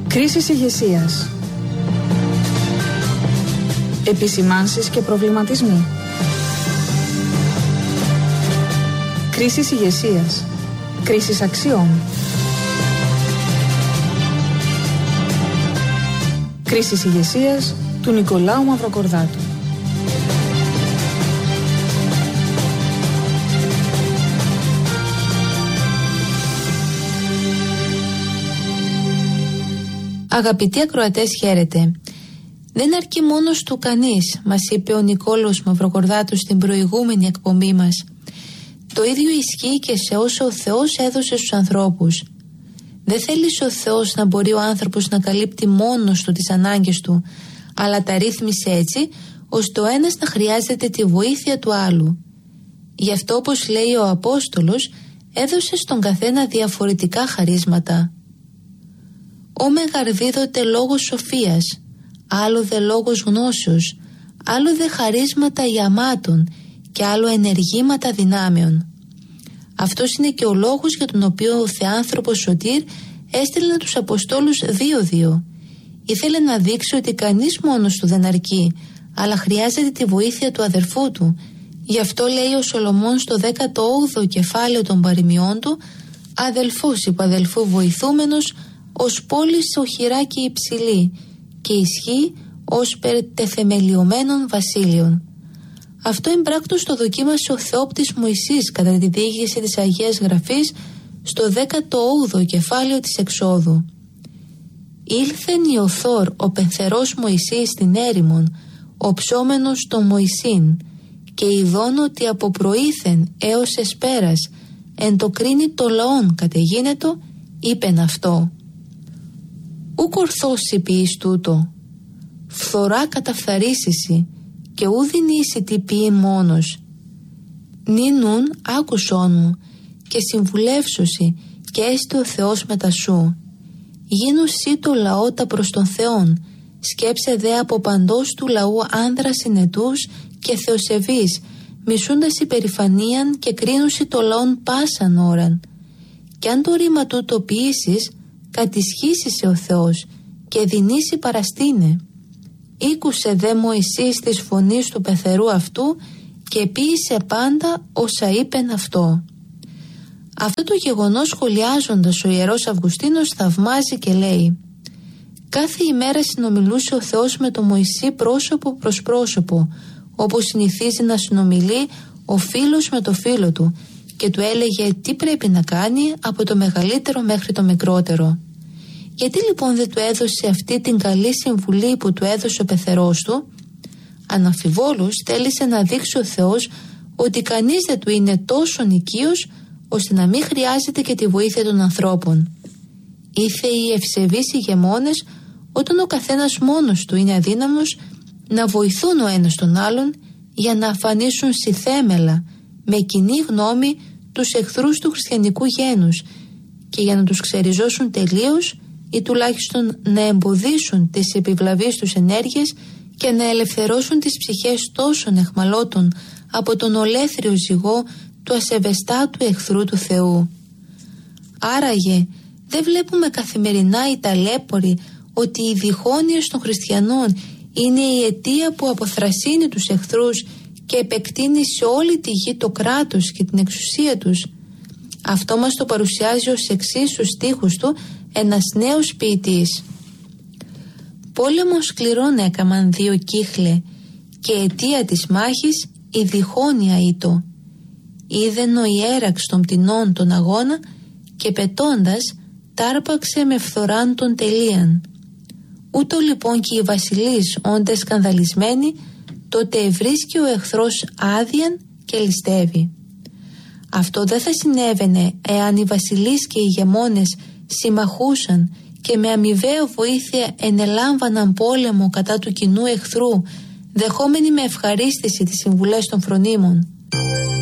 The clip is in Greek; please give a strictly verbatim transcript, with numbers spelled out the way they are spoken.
Κρίσεις ηγεσίας. Επισημάνσεις και προβληματισμοί. Κρίσεις ηγεσίας. Κρίσεις αξιών. Κρίσεις ηγεσίας του Νικολάου Μαυροκορδάτου. Αγαπητοί ακροατές, χαίρετε. Δεν αρκεί μόνος του κανείς, μας είπε ο Νικόλαος Μαυροκορδάτος στην προηγούμενη εκπομπή μας. Το ίδιο ισχύει και σε όσο ο Θεός έδωσε στους ανθρώπους. Δεν θέλει ο Θεός να μπορεί ο άνθρωπος να καλύπτει μόνος του τις ανάγκες του, αλλά τα ρύθμισε έτσι, ώστε ο ένας να χρειάζεται τη βοήθεια του άλλου. Γι' αυτό, όπως λέει ο Απόστολος, έδωσε στον καθένα διαφορετικά χαρίσματα. «Ω μεγαρδίδοτε λόγος σοφίας, άλλο δε λόγος γνώσεως, άλλο δε χαρίσματα ιαμάτων και άλλο ενεργήματα δυνάμεων». Αυτός είναι και ο λόγος για τον οποίο ο Θεάνθρωπος Σωτήρ έστειλε τους Αποστόλους δύο-δύο. Ήθελε να δείξει ότι κανείς μόνος του δεν αρκεί, αλλά χρειάζεται τη βοήθεια του αδερφού του. Γι' αυτό λέει ο Σολομών στο δέκατο όγδοο κεφάλαιο των παροιμιών του: «Αδελφός υπ' αδελφού βοηθούμενος, ως πόλης οχυρά και υψηλή, και ισχύει ως περ τεθεμελιωμένων βασίλειων». Αυτό εμπράκτος το δοκίμασε ο Θεόπτης Μωυσής κατά τη διήγηση της Αγίας Γραφής στο δέκατο όγδοο κεφάλαιο της Εξόδου. «Ήλθεν Ιωθόρ ο πενθερός Μωυσής στην έρημον, ο ψώμενος των Μωυσήν, και ειδών ότι από προήθεν έως εσπέρας, εν το κρίνει το λαόν κατεγίνετο, είπεν αυτό. Ουκ ορθώς υπηείς τούτο, φθορά καταφθαρίσισι, και ούδιν ისი τι ποιεί μόνος. Νίνουν άκουσόν μου, και συμβουλεύσουσι, και έστε ο Θεός μετά σου. Γίνου σύ το λαό τα προς τον Θεόν, σκέψε δε από παντός του λαού άνδρα συνετούς και θεοσεβείς, μισούντας υπερηφανίαν και κρίνουσι το λαόν πάσαν ώραν. Κι αν το ρήμα του το ποιήσεις, κατησχύσισε ο Θεός και δινήσει παραστήνε. Ήκουσε δε Μωυσής της φωνής του πεθερού αυτού και ποίησε πάντα όσα είπεν αυτό». Αυτό το γεγονός σχολιάζοντας ο Ιερός Αυγουστίνος θαυμάζει και λέει: «Κάθε ημέρα συνομιλούσε ο Θεός με τον Μωυσή πρόσωπο προς πρόσωπο, όπως συνηθίζει να συνομιλεί ο φίλος με το φίλο του, και του έλεγε τι πρέπει να κάνει από το μεγαλύτερο μέχρι το μικρότερο. Γιατί λοιπόν δεν του έδωσε αυτή την καλή συμβουλή που του έδωσε ο πεθερός του? Αναμφιβόλως θέλησε να δείξει ο Θεός ότι κανείς δεν του είναι τόσο οικείος ώστε να μην χρειάζεται και τη βοήθεια των ανθρώπων. Ήθε οι ευσεβείς ηγεμόνες, όταν ο καθένας μόνος του είναι αδύναμος, να βοηθούν ο ένας τον άλλον για να αφανίσουν συθέμελα με κοινή γνώμη τους εχθρούς του χριστιανικού γένους και για να τους ξεριζώσουν τελείως ή τουλάχιστον να εμποδίσουν τις επιβλαβείς τους ενέργειες και να ελευθερώσουν τις ψυχές τόσων εχμαλώτων από τον ολέθριο ζυγό του ασεβεστάτου εχθρού του Θεού. Άραγε δεν βλέπουμε καθημερινά οι ταλέποροι ότι οι διχόνοιες των χριστιανών είναι η αιτία που αποθρασύνει τους εχθρούς και επεκτείνει σε όλη τη γη το κράτος και την εξουσία τους? Αυτό μας το παρουσιάζει ως εξής στους στίχους του ένας νέος ποιητής. «Πόλεμο σκληρόν έκαμαν δύο κύχλε, και αιτία της μάχης η διχόνοια ήτο. Είδεν ο ιέραξ των πτηνών τον αγώνα, και πετώντας τάρπαξε με φθοράν τον τελείαν. Ούτω λοιπόν και οι βασιλείς όντες σκανδαλισμένοι, τότε ευρίσκει ο εχθρός άδειαν και ληστεύει. Αυτό δεν θα συνέβαινε εάν οι βασιλείς και οι ηγεμόνες συμμαχούσαν και με αμοιβαία βοήθεια ενελάμβαναν πόλεμο κατά του κοινού εχθρού, δεχόμενοι με ευχαρίστηση τις συμβουλές των φρονίμων.